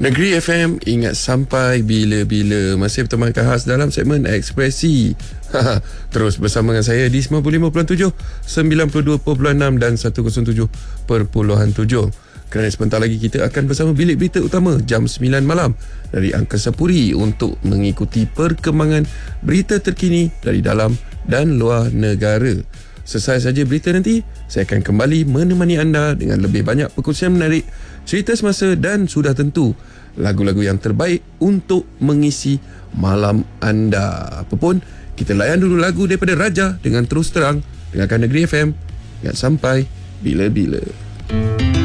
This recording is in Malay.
Negeri FM, ingat sampai bila-bila. Masih bertemankan khas dalam segmen Ekspresi. Terus bersama dengan saya di 95.7, 92.6 dan 107.7. Kerana sebentar lagi kita akan bersama Bilik Berita Utama jam 9 malam dari Angkasa Puri untuk mengikuti perkembangan berita terkini dari dalam dan luar negara. Selesai saja berita nanti, saya akan kembali menemani anda dengan lebih banyak perkongsian menarik, cerita semasa dan sudah tentu lagu-lagu yang terbaik untuk mengisi malam anda. Apapun, kita layan dulu lagu daripada Raja dengan Terus Terang. Dengarkan Negeri FM, ingat sampai bila-bila.